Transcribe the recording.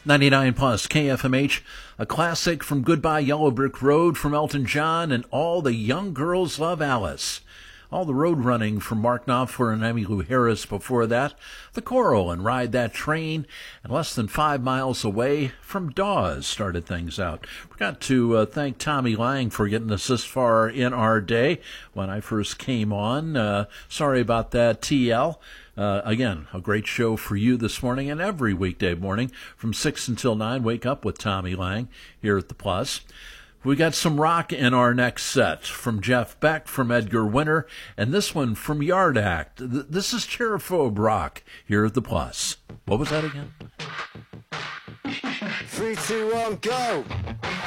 99 plus KFMH, a classic from Goodbye Yellow Brick Road from Elton John, and All the Young Girls Love Alice. All the road running from Mark Knopfler and Emmylou Harris before that. The Coral and Ride That Train, and less than 5 miles away from Dawes started things out. Forgot to thank Tommy Lang for getting us this far in our day when I first came on. Sorry about that, TL. Again, a great show for you this morning and every weekday morning from 6 until 9. Wake up with Tommy Lang here at the Plus. We got some rock in our next set from Jeff Beck, from Edgar Winter, and this one from Yard Act. This is Cheerophobe Rock here at the Plus. What was that again? 3, 2, 1, go!